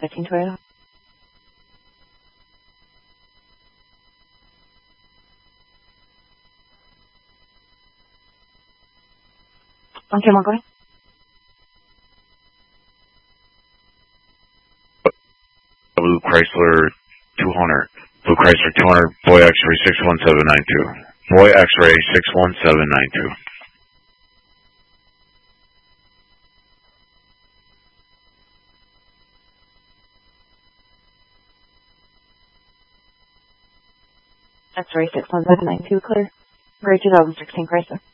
2015 Toyota. Okay, go ahead. Blue Chrysler 200. Blue Chrysler 200, Boy X-ray 61792. Boy X-ray 61792. X-ray 61792, clear. Gray 2016 Chrysler.